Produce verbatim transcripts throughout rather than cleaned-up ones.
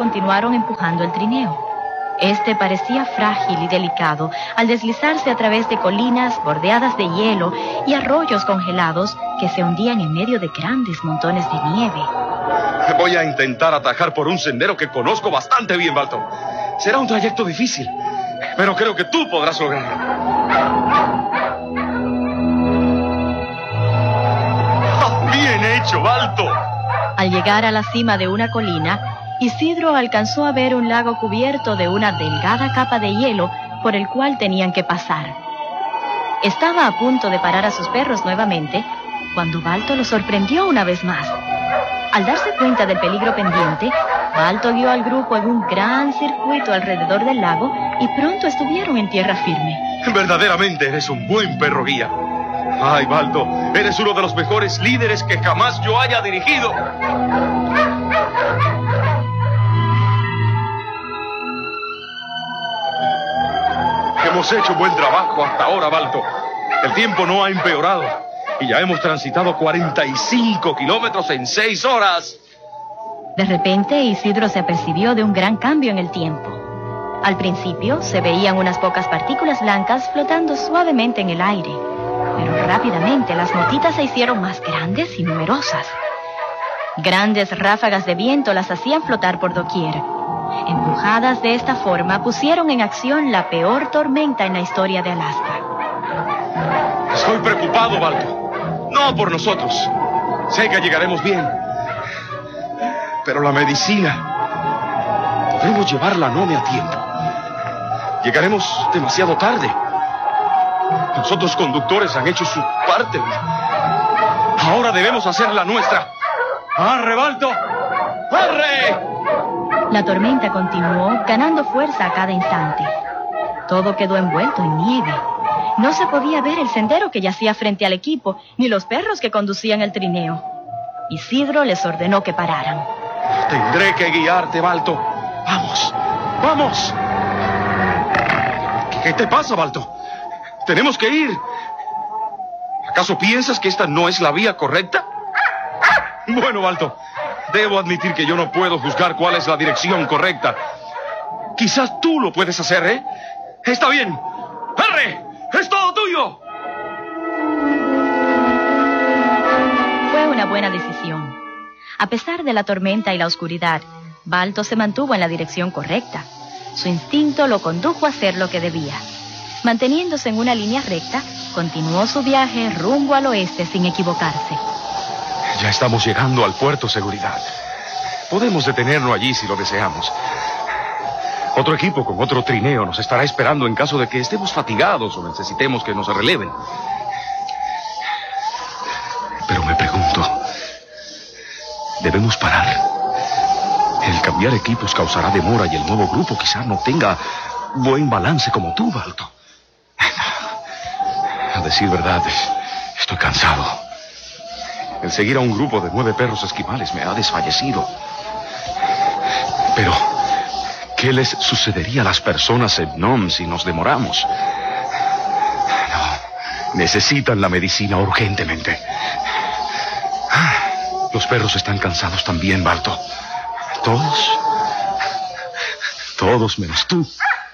continuaron empujando el trineo. Este parecía frágil y delicado al deslizarse a través de colinas bordeadas de hielo y arroyos congelados que se hundían en medio de grandes montones de nieve. Voy a intentar atajar por un sendero que conozco bastante bien, Balto. Será un trayecto difícil, pero creo que tú podrás lograrlo. ¡Ah, bien hecho, Balto! Al llegar a la cima de una colina, Isidro alcanzó a ver un lago cubierto de una delgada capa de hielo por el cual tenían que pasar. Estaba a punto de parar a sus perros nuevamente cuando Balto lo sorprendió una vez más. Al darse cuenta del peligro pendiente, Balto guió al grupo en un gran circuito alrededor del lago y pronto estuvieron en tierra firme. Verdaderamente eres un buen perro guía. Ay, Balto, eres uno de los mejores líderes que jamás yo haya dirigido. Hemos hecho un buen trabajo hasta ahora, Balto. El tiempo no ha empeorado y ya hemos transitado cuarenta y cinco kilómetros en seis horas. De repente, Isidro se apercibió de un gran cambio en el tiempo. Al principio, se veían unas pocas partículas blancas flotando suavemente en el aire, pero rápidamente las motitas se hicieron más grandes y numerosas. Grandes ráfagas de viento las hacían flotar por doquier. Empujadas de esta forma, pusieron en acción la peor tormenta en la historia de Alaska. Estoy preocupado, Balto. No por nosotros. Sé que llegaremos bien. Pero la medicina... Podremos llevarla a Nome a tiempo. Llegaremos demasiado tarde. Los otros conductores han hecho su parte. Ahora debemos hacer la nuestra. ¡Arre, Balto! ¡Arre! La tormenta continuó, ganando fuerza a cada instante. Todo quedó envuelto en nieve. No se podía ver el sendero que yacía frente al equipo, ni los perros que conducían el trineo. Isidro les ordenó que pararan. Tendré que guiarte, Balto. ¡Vamos! ¡Vamos! ¿Qué te pasa, Balto? Tenemos que ir. ¿Acaso piensas que esta no es la vía correcta? Bueno, Balto, debo admitir que yo no puedo juzgar cuál es la dirección correcta. Quizás tú lo puedes hacer, ¿eh? Está bien. ¡Arre! ¡Es todo tuyo! Fue una buena decisión. A pesar de la tormenta y la oscuridad, Balto se mantuvo en la dirección correcta. Su instinto lo condujo a hacer lo que debía. Manteniéndose en una línea recta, continuó su viaje rumbo al oeste sin equivocarse. Ya estamos llegando al puerto Seguridad. Podemos detenernos allí si lo deseamos. Otro equipo con otro trineo nos estará esperando en caso de que estemos fatigados o necesitemos que nos releven. Pero me pregunto, ¿debemos parar? El cambiar equipos causará demora y el nuevo grupo quizá no tenga buen balance como tú, Balto. A decir verdad, estoy cansado. El seguir a un grupo de nueve perros esquimales me ha desfallecido. Pero, ¿qué les sucedería a las personas en Nome si nos demoramos? No, necesitan la medicina urgentemente. Los perros están cansados también, Balto. Todos. Todos menos tú.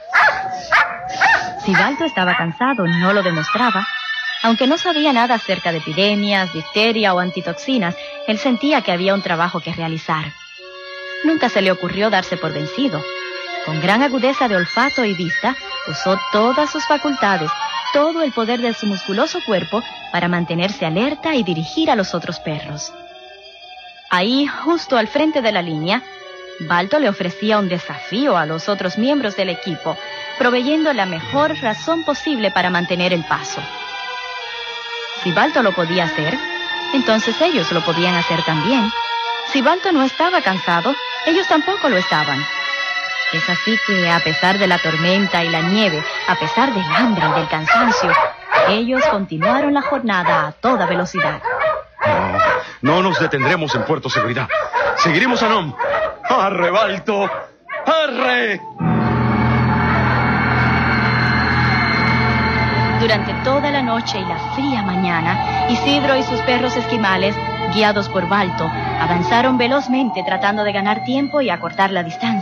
Si Balto estaba cansado, no lo demostraba. Aunque no sabía nada acerca de epidemias, difteria o antitoxinas, él sentía que había un trabajo que realizar. Nunca se le ocurrió darse por vencido. Con gran agudeza de olfato y vista, usó todas sus facultades, todo el poder de su musculoso cuerpo para mantenerse alerta y dirigir a los otros perros. Ahí, justo al frente de la línea, Balto le ofrecía un desafío a los otros miembros del equipo, proveyendo la mejor razón posible para mantener el paso. Si Balto lo podía hacer, entonces ellos lo podían hacer también. Si Balto no estaba cansado, ellos tampoco lo estaban. Es así que, a pesar de la tormenta y la nieve, a pesar del hambre y del cansancio, ellos continuaron la jornada a toda velocidad. No, no nos detendremos en Puerto Seguridad. Seguiremos a Nome. ¡Arre, Balto! ¡Arre! Durante toda la noche y la fría mañana, Isidro y sus perros esquimales, guiados por Balto, avanzaron velozmente tratando de ganar tiempo y acortar la distancia.